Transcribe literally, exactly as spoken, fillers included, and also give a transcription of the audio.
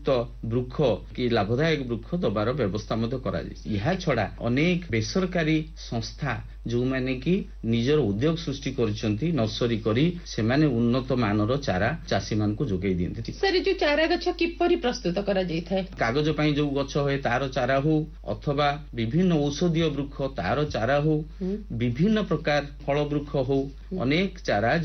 ଉପଯୁକ୍ତ ବୃକ୍ଷ କି ଲାଭଦାୟକ ବୃକ୍ଷ ଦବାର ବ୍ୟବସ୍ଥା ମଧ୍ୟ କରାଯାଇଛି। ଏହା ଛଡା ଅନେକ ବେସରକାରୀ ସଂସ୍ଥା ଯୋଉମାନେ କି ନିଜର ଉଦ୍ୟୋଗ ସୃଷ୍ଟି କରିଛନ୍ତି ନର୍ସରୀ କରି ସେମାନେ ଉନ୍ନତ ମାନର ଚାରା ଚାଷୀ ମାନଙ୍କୁ ଯୋଗାଇ ଦିଅନ୍ତି। ସାର୍ ଯୋଉ ଚାରା ଗଛ କିପରି ପ୍ରସ୍ତୁତ କରାଯାଇଥାଏ? କାଗଜ ପାଇଁ ଯୋଉ ଗଛ ହୁଏ ତାର ଚାରା ହଉ ଅଥବା ବିଭିନ୍ନ ଔଷଧୀୟ ବୃକ୍ଷ ତାର ଚାରା ହଉ ବିଭିନ୍ନ ପ୍ରକାର ଫଳ ବୃକ୍ଷ ହଉ ଅନେକ ଚାରା